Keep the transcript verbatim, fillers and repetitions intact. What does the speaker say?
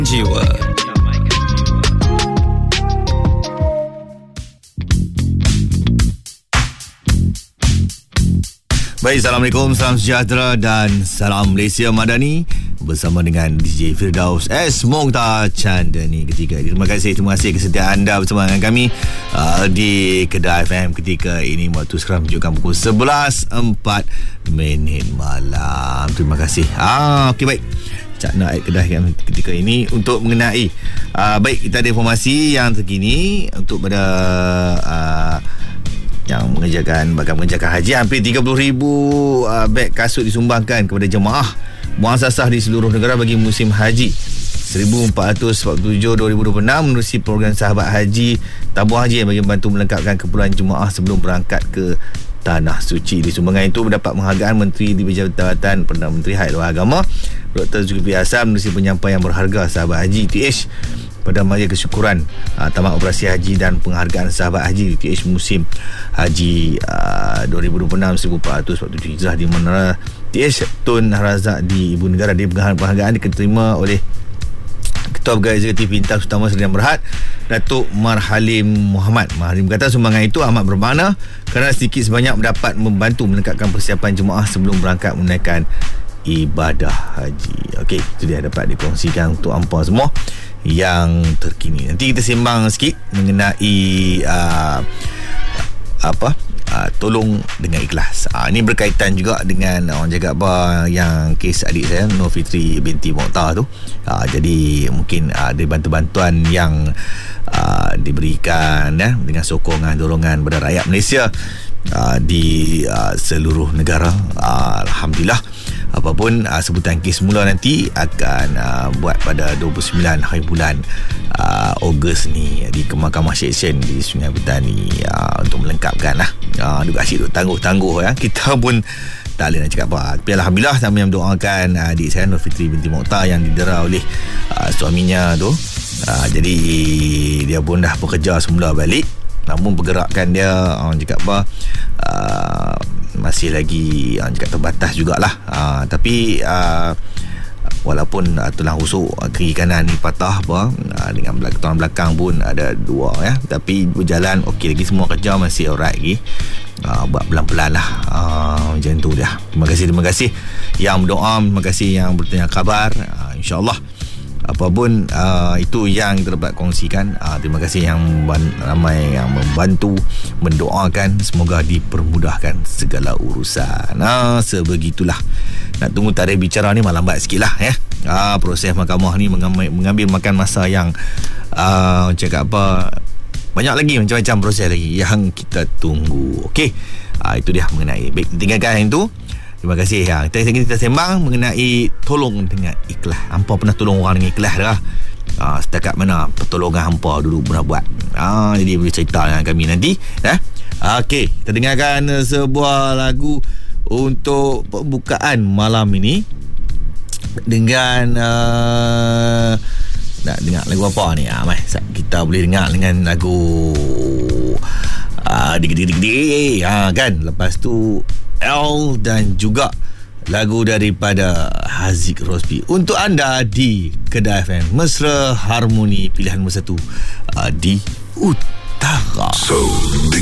Jiwa. Baik, Assalamualaikum, salam sejahtera dan salam Malaysia Madani bersama dengan D J Firdaus S. Mokhtar Chandani ketika ini. Terima kasih, terima kasih kesetiaan anda bersama dengan kami uh, di Kedah F M ketika ini. Waktu sekarang menunjukkan pukul sebelas empat minit malam. Terima kasih. Ah, okey, baik. Cak Naik Kedah yang ketika ini untuk mengenai uh, baik, kita ada informasi yang terkini untuk pada uh, yang mengerjakan bakal mengerjakan haji. Hampir tiga puluh ribu uh, beg kasut disumbangkan kepada jemaah muassasah di seluruh negara bagi musim haji seribu empat ratus empat puluh tujuh dua ribu dua puluh enam menerusi program Sahabat Haji Tabung Haji yang bagi membantu melengkapkan keperluan jemaah sebelum berangkat ke Tanah Suci. Di sumbangan itu mendapat penghargaan Menteri di Jabatan Perdana Menteri Haiz Luar Agama Doktor Zulkifli Hasan menerusi penyampaian berharga Sahabat Haji U T H pada Majlis Kesyukuran uh, Tamat Operasi Haji dan Penghargaan Sahabat Haji U T H musim Haji uh, dua ribu dua puluh enam seribu empat ratus empat puluh tujuh Hijrah di Menara U T H Tun Razak di Ibu Negara. Di penghargaan diterima oleh Ketua Pegawai Eksekutif Pintas Utama Sdn Berhad Datuk Mar Halim Muhammad. Mar Halim berkata sumbangan itu amat bermakna kerana sedikit sebanyak mendapat membantu melengkapkan persiapan jemaah sebelum berangkat menunaikan ibadah haji. Okey, itu dia dapat dikongsikan untuk hangpa semua yang terkini. Nanti kita sembang sikit mengenai uh, apa uh, tolong dengan ikhlas. Uh, ini berkaitan juga dengan orang jaga bar yang kes adik saya Nur Fitri binti Mokhtar tu. Uh, jadi mungkin uh, ada bantu-bantuan yang uh, diberikan ya, dengan sokongan dorongan kepada rakyat Malaysia uh, di uh, seluruh negara. Uh, Alhamdulillah. Apapun uh, sebutan kes semula nanti akan uh, buat pada dua puluh sembilan hari bulan uh, Ogos ni di Mahkamah Seksyen di Sungai Petani uh, untuk melengkapkan lah. Uh, duk asyik duk tangguh-tangguh ya. Kita pun tak boleh nak cakap apa. Tapi Alhamdulillah kami mendoakan uh, adik saya Nur Fitri binti Mokhtar yang didera oleh uh, suaminya tu. Uh, jadi dia pun dah bekerja semula balik. Namun pergerakan dia orang cakap apa uh, masih lagi orang cakap terbatas jugalah. Uh, tapi uh, walaupun uh, tulang rusuk kiri kanan ni patah apa uh, dengan belakang, tulang belakang pun ada dua ya, tapi berjalan okey lagi, semua kerja masih alright lagi. Uh, buat pelan-pelan lah uh, macam tu dia. Terima kasih, terima kasih yang berdoa, terima kasih yang bertanya khabar. uh, InsyaAllah apapun uh, itu yang terdapat kongsikan. uh, Terima kasih yang ban- ramai yang membantu, mendoakan semoga dipermudahkan segala urusan. uh, Sebegitulah. Nak tunggu tarikh bicara ni malam lambat sikit lah ya. uh, Proses mahkamah ni mengambil, mengambil makan masa yang uh, cakap apa, banyak lagi macam-macam proses lagi yang kita tunggu. Okey, uh, itu dia mengenai. Baik, tinggalkan yang itu. Terima kasih ya. Kita, kita sembang mengenai tolong dengan ikhlas. Hampa pernah tolong orang dengan ikhlas dah? Ha, setakat mana pertolongan hampa dulu pernah buat? Ha, jadi boleh cerita dengan kami nanti. Eh? Okey, kita dengarkan sebuah lagu untuk pembukaan malam ini dengan uh, nak dengar lagu apa ni? Ha, mai, kita boleh dengar dengan lagu uh, Dig-dig-dig-dig, ha, kan? Lepas tu L dan juga lagu daripada Haziq Rosbi untuk anda di Kedah F M. Mesra Harmoni pilihan nombor satu uh, di Utara. So